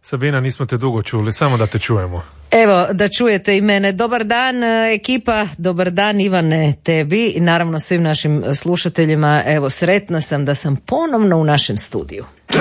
Sabina, nismo te dugo čuli, samo da te čujemo. Evo, da čujete i mene. Dobar dan ekipa, dobar dan Ivane tebi i naravno svim našim slušateljima. Evo, sretna sam da sam ponovno u našem studiju.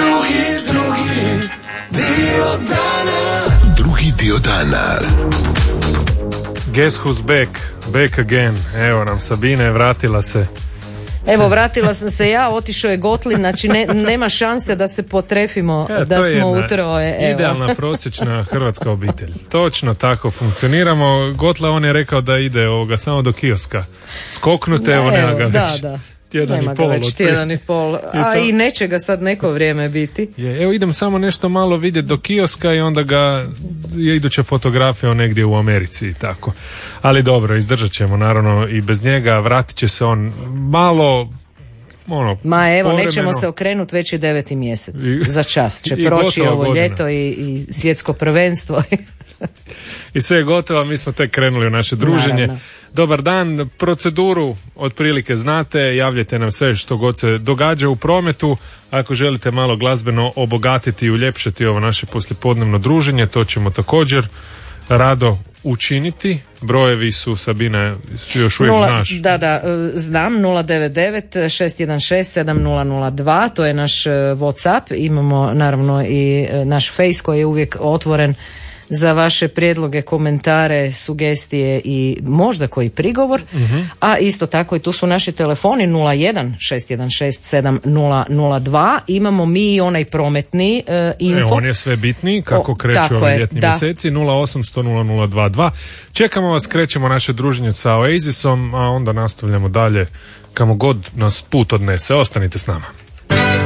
Drugi dio dana. Guess who's back? Back again. Evo nam Sabine, vratila se. Evo, vratila sam se ja, otišao je Gotlin, znači nema šanse da se potrefimo, da smo u troje. Evo. Idealna prosječna hrvatska obitelj. Točno tako funkcioniramo. Gotla, on je rekao da ide samo do kioska. Skoknute, evo nema ga već. Da. Tjedan nema i pol. Ga već tjedan i pol. A i neće ga sad neko vrijeme biti. Evo idem samo nešto malo vidjeti do kioska i onda ga je iduća fotografija negdje u Americi i tako. Ali dobro, izdržat ćemo naravno i bez njega, vratit će se on malo Ma evo, povremeno. Nećemo se okrenuti već i 9. mjesec. Za čas će proći ovo godina. Ljeto i svjetsko prvenstvo. I sve je gotovo, mi smo tek krenuli u naše druženje. Naravno. Dobar dan, proceduru otprilike znate, javljajte nam sve što god se događa u prometu. Ako želite malo glazbeno obogatiti i uljepšati ovo naše poslijepodnevno druženje, to ćemo također rado učiniti. Brojevi su, Sabina, još uvijek znaš. Da, znam, 099-616-7002, to je naš WhatsApp. Imamo naravno i naš Face koji je uvijek otvoren za vaše prijedloge, komentare, sugestije i možda koji prigovor. A isto tako i tu su naši telefoni 01-616-7002. Imamo mi i onaj prometni info. On je sve bitniji, kako kreću ovi ljetni mjeseci. 0800-0022. Čekamo vas, krećemo naše druženje sa Oasisom, a onda nastavljamo dalje kamo god nas put odnese. Ostanite s nama.